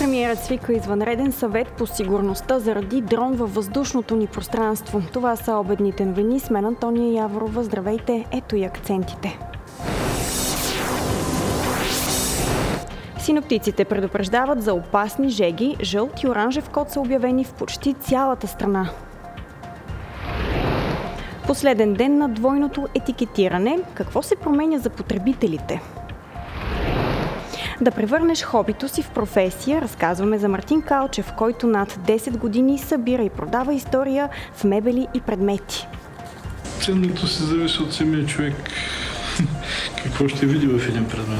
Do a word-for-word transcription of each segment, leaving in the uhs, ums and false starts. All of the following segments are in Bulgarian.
Премиерът свика извънреден съвет по сигурността заради дрон във въздушното ни пространство. Това са обедните новини. С мен Антония Яворова. Здравейте, ето и акцентите. Синоптиците предупреждават за опасни жеги. Жълт и оранжев код са обявени в почти цялата страна. Последен ден на двойното етикетиране. Какво се променя за потребителите? Да превърнеш хобито си в професия, разказваме за Мартин Калчев, който над десет години събира и продава история в мебели и предмети. Ценното се зависи от самия човек. Какво ще види в един предмет?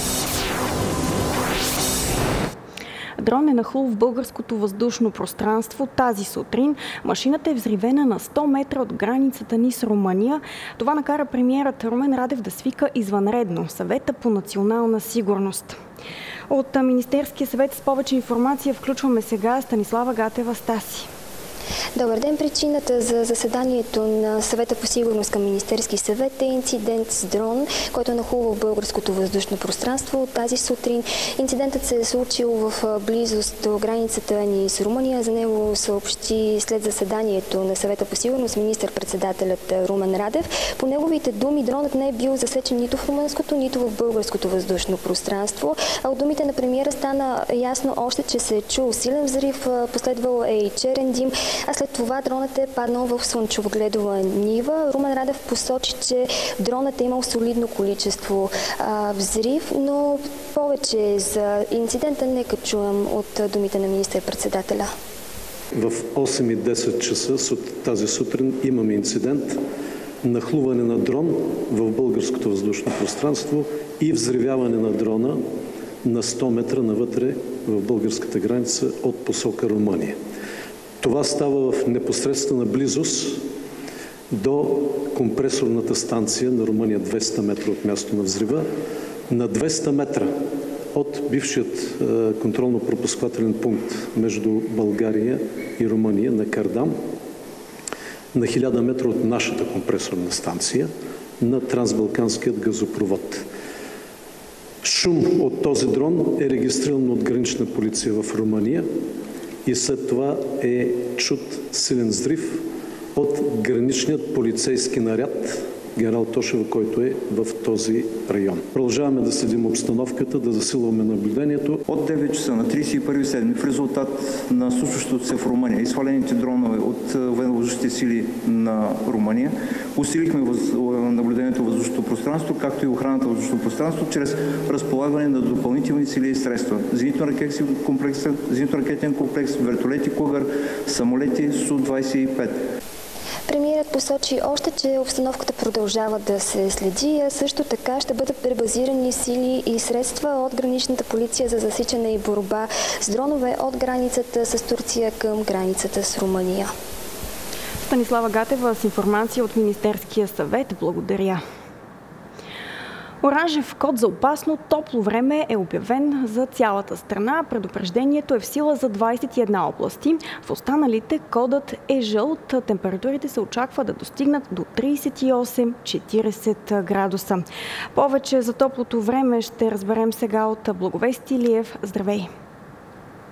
Дрон е нахлул в българското въздушно пространство тази сутрин. Машината е взривена на сто метра от границата ни с Румъния. Това накара премиерът Румен Радев да свика извънредно Съвета по национална сигурност. От Министерския съвет с повече информация включваме сега Станислава Гатева. Стаси. Добър ден! Причината за заседанието на Съвета по сигурност към Министерски съвет е инцидент с дрон, който е нахлувал в българското въздушно пространство тази сутрин. Инцидентът се е случил в близост до границата ни с Румъния. За него съобщи след заседанието на Съвета по сигурност министър-председателят Румен Радев. По неговите думи, дронът не е бил засечен нито в румънското, нито в българското въздушно пространство. А от думите на премиера стана ясно още, че се е чул силен взрив, последвал е и черен дим. А след това дронът е паднал в слънчевогледова нива. Румен Радев посочи, че дронът е имал солидно количество а, взрив, но повече за инцидента нека чуем от думите на министър-председателя. В осем и десет часа тази сутрин имаме инцидент, нахлуване на дрон в българското въздушно пространство и взривяване на дрона на сто метра навътре в българската граница от посока Румъния. Това става в непосредствена близост до компресорната станция на Румъния, двеста метра от място на взрива, на двеста метра от бившият е, контролно-пропускателен пункт между България и Румъния на Кардам, на хиляда метра от нашата компресорна станция на трансбалканският газопровод. Шум от този дрон е регистриран от гранична полиция в Румъния и след това е чут силен взрив от граничният полицейски наряд генерал Тошева, който е в този район. Продължаваме да следим обстановката, да засилваме наблюдението. От девет часа на тридесет и първи седми в резултат на случващото се в Румъния и свалените дронове от военновъздушните сили на Румъния, усилихме въз... наблюдението в въздушното пространство, както и охраната в въздушното пространство, чрез разполагане на допълнителни сили и средства. Зенитно-ракетен комплекс, зенитно-ракетен комплекс, вертолети Кугър, самолети Су двадесет и пет. Премиерът посочи още, че обстановката продължава да се следи, а също така ще бъдат пребазирани сили и средства от граничната полиция за засичане и борба с дронове от границата с Турция към границата с Румъния. Станислава Гатева с информация от Министерския съвет. Благодаря. Оранжев код за опасно топло време е обявен за цялата страна. Предупреждението е в сила за двадесет и една области. В останалите кодът е жълт. Температурите се очаква да достигнат до тридесет и осем до четиридесет градуса. Повече за топлото време ще разберем сега от Благовест Илиев. Здравей!